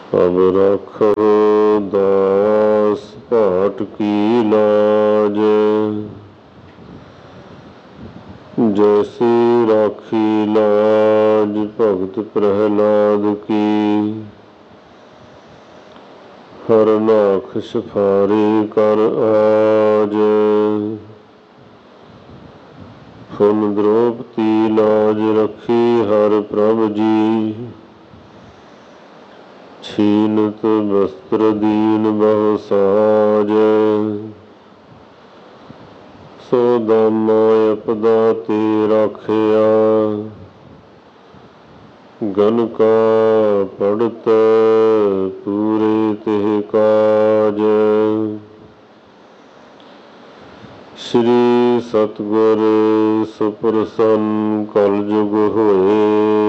अब रखो दास पाट की लाज, जैसी राखी लाज भगत प्रहलाद की। हरनाख सफारी कर आज, फुन द्रौपदी लाज रखी हर प्रभ जी। छीनत वस्त्र दीन बहु साज, सो दामा अपदा ते राखिया। गन का पड़त पूरे तिह काज। श्री सतगुर सुप्रसन्न कल जुग होए,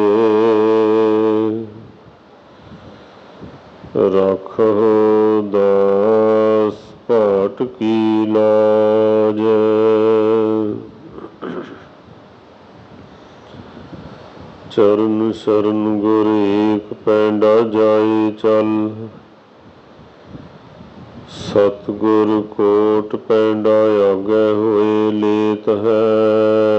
राखो दास पाट की लाज। चरण शरण गुर एक पैंडा जाए चल, सतगुर कोट पैंडा आगे होए लेत है।